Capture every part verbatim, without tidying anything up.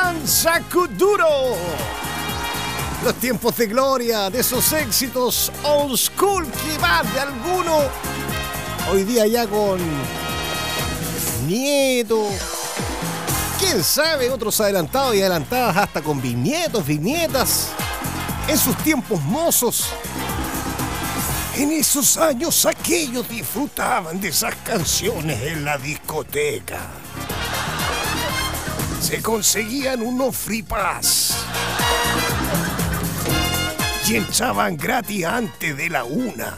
Danza Kuduro. Los tiempos de gloria de esos éxitos old school que más de alguno hoy día ya con nietos, quién sabe, otros adelantados y adelantadas hasta con bisnietos, bisnietas, en sus tiempos mozos. En esos años aquellos disfrutaban de esas canciones en la discoteca. Se conseguían unos free pass y entraban gratis antes de la una.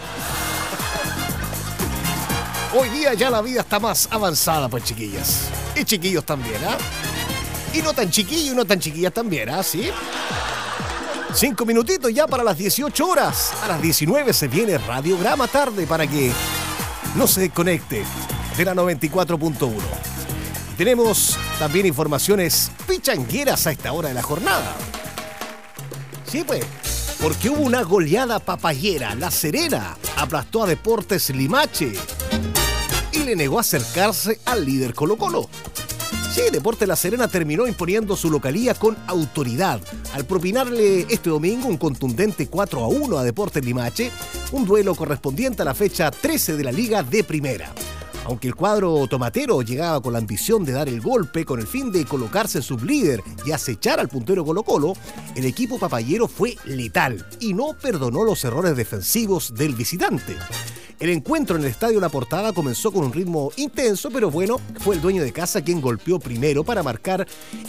Hoy día ya la vida está más avanzada, pues, chiquillas. Y chiquillos también, ¿ah? ¿eh? Y no tan chiquillos y no tan chiquillas también, ¿ah? ¿eh? ¿Sí? Cinco minutitos ya para las dieciocho horas. A las diecinueve se viene Radiograma Tarde para que no se desconecte de la noventa y cuatro punto uno. Tenemos también informaciones pichangueras a esta hora de la jornada. Sí, pues, porque hubo una goleada papayera. La Serena aplastó a Deportes Limache y le negó acercarse al líder Colo-Colo. Sí, Deportes La Serena terminó imponiendo su localía con autoridad al propinarle este domingo un contundente cuatro a uno a Deportes Limache, un duelo correspondiente a la fecha trece de la Liga de Primera. Aunque el cuadro tomatero llegaba con la ambición de dar el golpe con el fin de colocarse sublíder y acechar al puntero Colo-Colo, el equipo papayero fue letal y no perdonó los errores defensivos del visitante. El encuentro en el Estadio La Portada comenzó con un ritmo intenso, pero bueno, fue el dueño de casa quien golpeó primero para marcar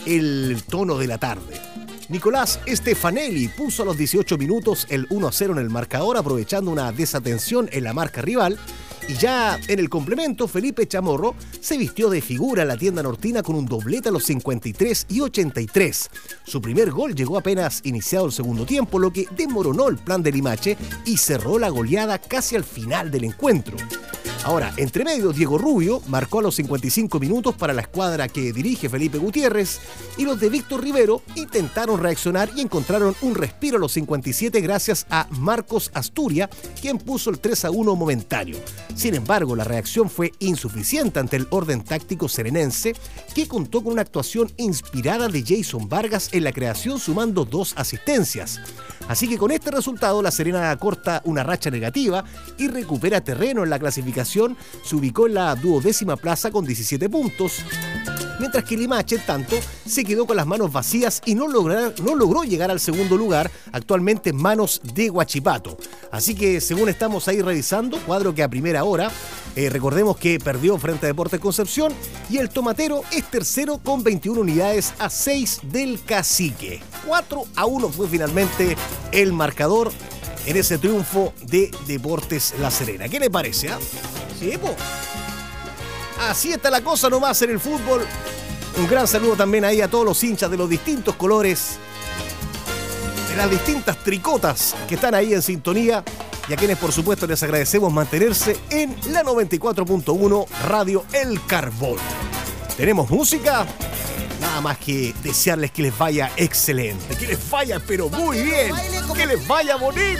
el tono de la tarde. Nicolás Stefanelli puso a los dieciocho minutos el uno a cero en el marcador, aprovechando una desatención en la marca rival. Y ya en el complemento, Felipe Chamorro se vistió de figura en la tienda nortina con un doblete a los cincuenta y tres y ochenta y tres. Su primer gol llegó apenas iniciado el segundo tiempo, lo que desmoronó el plan de Limache y cerró la goleada casi al final del encuentro. Ahora, entre medio, Diego Rubio marcó a los cincuenta y cinco minutos para la escuadra que dirige Felipe Gutiérrez y los de Víctor Rivero intentaron reaccionar y encontraron un respiro a los cincuenta y siete gracias a Marcos Asturia, quien puso el tres a uno momentáneo. Sin embargo, la reacción fue insuficiente ante el orden táctico serenense, que contó con una actuación inspirada de Jason Vargas en la creación, sumando dos asistencias. Así que con este resultado, La Serena corta una racha negativa y recupera terreno en la clasificación. Se ubicó en la duodécima plaza con diecisiete puntos, mientras que Limache, tanto, se quedó con las manos vacías y no, lograr, no logró llegar al segundo lugar, actualmente en manos de Huachipato. Así que, según estamos ahí revisando, cuadro que a primera hora, eh, recordemos que perdió frente a Deportes Concepción, y el tomatero es tercero con veintiuna unidades a seis del Cacique. cuatro a uno fue finalmente el marcador en ese triunfo de Deportes La Serena. ¿Qué le parece? ¿Ah? Sí, po. Así está la cosa nomás en el fútbol. Un gran saludo también ahí a todos los hinchas de los distintos colores, de las distintas tricotas que están ahí en sintonía, y a quienes por supuesto les agradecemos mantenerse en la noventa y cuatro punto uno Radio El Carbón. ¿Tenemos música? Nada más que desearles que les vaya excelente, que les vaya pero muy bien, que les vaya bonito.